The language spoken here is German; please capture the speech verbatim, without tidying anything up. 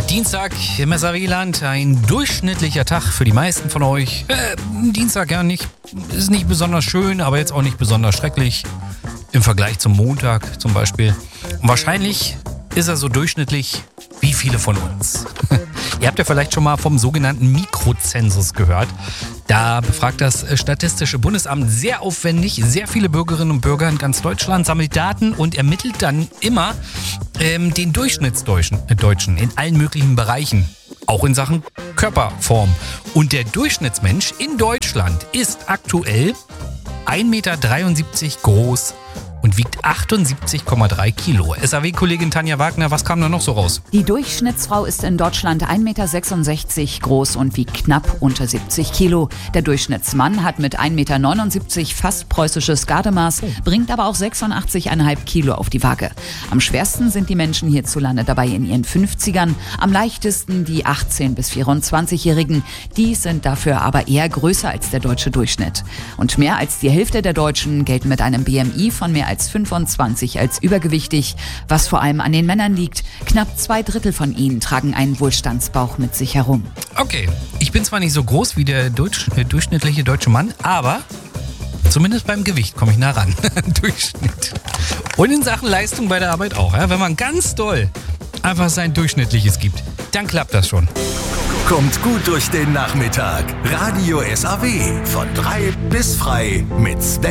Dienstag im S A W-Land, ein durchschnittlicher Tag für die meisten von euch. Äh, Dienstag ja nicht, ist nicht besonders schön, aber jetzt auch nicht besonders schrecklich im Vergleich zum Montag zum Beispiel. Und wahrscheinlich ist er so durchschnittlich wie viele von uns. Ihr habt ja vielleicht schon mal vom sogenannten Mikrozensus gehört. Da befragt das Statistische Bundesamt sehr aufwendig sehr viele Bürgerinnen und Bürger in ganz Deutschland, sammelt Daten und ermittelt dann immer ähm, den Durchschnittsdeutschen äh, Deutschen in allen möglichen Bereichen, auch in Sachen Körperform. Und der Durchschnittsmensch in Deutschland ist aktuell ein Meter dreiundsiebzig groß und wiegt achtundsiebzig Komma drei Kilo. S A W-Kollegin Tanja Wagner, was kam da noch so raus? Die Durchschnittsfrau ist in Deutschland ein Meter sechsundsechzig groß und wiegt knapp unter siebzig Kilo. Der Durchschnittsmann hat mit ein Meter neunundsiebzig fast preußisches Gardemaß, bringt aber auch sechsundachtzig Komma fünf Kilo auf die Waage. Am schwersten sind die Menschen hierzulande dabei in ihren fünfzigern, am leichtesten die achtzehn- bis vierundzwanzigjährigen. Die sind dafür aber eher größer als der deutsche Durchschnitt. Und mehr als die Hälfte der Deutschen gelten mit einem B M I von mehr als fünfundzwanzig als übergewichtig, was vor allem an den Männern liegt. Knapp zwei Drittel von ihnen tragen einen Wohlstandsbauch mit sich herum. Okay, ich bin zwar nicht so groß wie der Deutsch, äh, durchschnittliche deutsche Mann, aber zumindest beim Gewicht komme ich nah ran. Durchschnitt. Und in Sachen Leistung bei der Arbeit auch. Ja? Wenn man ganz doll einfach sein Durchschnittliches gibt, dann klappt das schon. Kommt gut durch den Nachmittag. Radio S A W von drei bis frei mit Sven.